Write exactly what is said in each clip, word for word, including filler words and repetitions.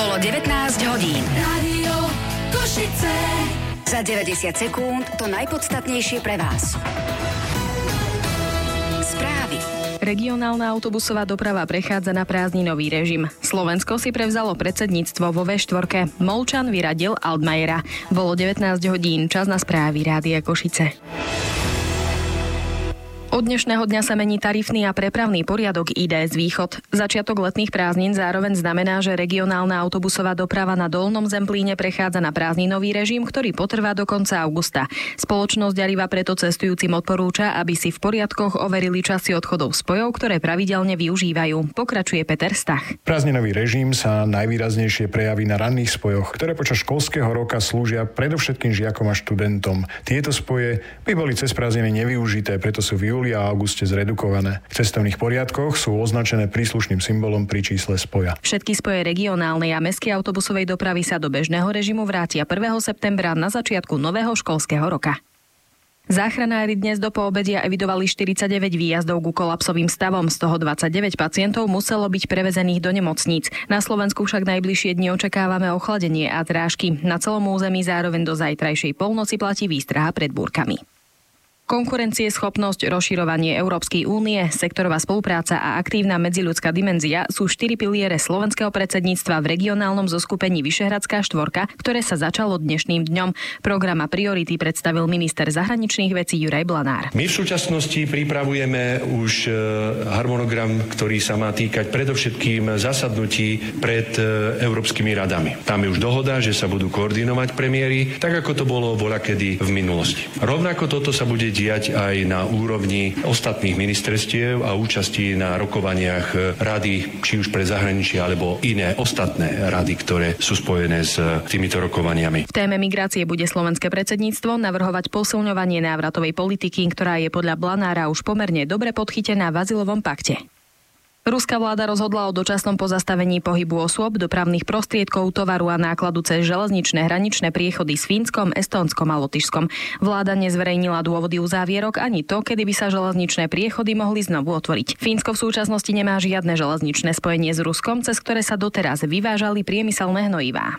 Bolo devätnásť hodín. Rádio Košice. Za deväťdesiat sekúnd to najpodstatnejšie pre vás. Správy. Regionálna autobusová doprava prechádza na prázdninový režim. Slovensko si prevzalo predsedníctvo vo vé štyri. Molčan vyradil Altmajera. Bolo devätnásť hodín, čas na správy Rádia Košice. Od dnešného dňa sa mení tarifný a prepravný poriadok í dé es Východ. Začiatok letných prázdnin zároveň znamená, že regionálna autobusová doprava na Dolnom Zemplíne prechádza na prázdninový režim, ktorý potrvá do konca augusta. Spoločnosť Arriva preto cestujúcim odporúča, aby si v poriadkoch overili časy odchodov spojov, ktoré pravidelne využívajú. Pokračuje Peter Stach. Prázdninový režim sa najvýraznejšie prejaví na ranných spojoch, ktoré počas školského roka slúžia predovšetkým žiakom a študentom. Tieto spoje by boli cez prázdniny nevyužité, preto sú v júli a auguste zredukované. V cestovných poriadkoch sú označené príslušným symbolom pri čísle spoja. Všetky spoje regionálnej a mestskej autobusovej dopravy sa do bežného režimu vrátia prvého septembra na začiatku nového školského roka. Záchranári dnes do poobedia evidovali štyridsaťdeväť výjazdov ku kolapsovým stavom, z toho dvadsaťdeväť pacientov muselo byť prevezených do nemocníc. Na Slovensku však najbližšie dni očakávame ochladenie a drážky. Na celom území zároveň do zajtrajšej polnoci platí výstraha pred búrkami. Konkurencieschopnosť, rozširovanie Európskej únie, sektorová spolupráca a aktívna medziľudská dimenzia sú štyri piliere slovenského predsedníctva v regionálnom zoskupení Vyšehradská štvorka, ktoré sa začalo dnešným dňom. Program a priority predstavil minister zahraničných vecí Juraj Blanár. My v súčasnosti pripravujeme už harmonogram, ktorý sa má týkať predovšetkým zasadnutí pred európskymi radami. Tam je už dohoda, že sa budú koordinovať premiéry, tak ako to bolo voľakedy v minulosti. Rovnako toto sa bude diať aj na úrovni ostatných ministerstiev a účasti na rokovaniach rady, či už pre zahraničie, alebo iné ostatné rady, ktoré sú spojené s týmito rokovaniami. V téme migrácie bude slovenské predsedníctvo navrhovať posilňovanie návratovej politiky, ktorá je podľa Blanára už pomerne dobre podchytená v azylovom pakte. Ruská vláda rozhodla o dočasnom pozastavení pohybu osôb, dopravných prostriedkov, tovaru a nákladu cez železničné hraničné priechody s Fínskom, Estónskom a Lotyšskom. Vláda nezverejnila dôvody uzávierok ani to, kedy by sa železničné priechody mohli znovu otvoriť. Fínsko v súčasnosti nemá žiadne železničné spojenie s Ruskom, cez ktoré sa doteraz vyvážali priemyselné hnojivá.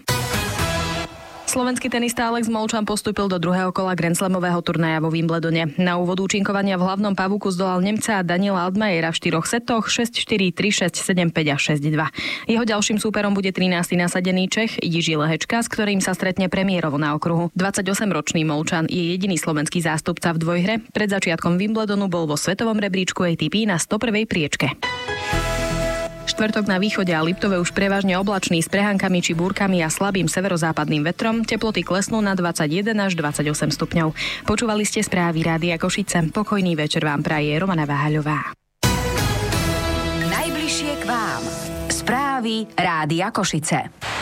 Slovenský tenista Alex Molčan postúpil do druhého kola Grand Slamového turnaja vo Wimbledone. Na úvod účinkovania v hlavnom pavúku zdolal Nemca Daniela Altmajera v štyroch setoch šesť štyri, tri šesť, sedem päť a šesť dva. Jeho ďalším súperom bude trinásty nasadený Čech Jiří Lehečka, s ktorým sa stretne premiérovo na okruhu. dvadsaťosemročný Molčan je jediný slovenský zástupca v dvojhre. Pred začiatkom Wimbledonu bol vo svetovom rebríčku á té pé na stopprvej priečke. Štvrtok na východe a Liptove už prevažne oblačný s prehánкami či búrkami a slabým severozápadným vetrom. Teploty klesnú na dvadsaťjeden až dvadsaťosem stupňov. Počúvali ste správy Rádia Košice. Pokojný večer vám praje Romana Váhaľová. Najbližšie k vám. Správy Rádia Košice.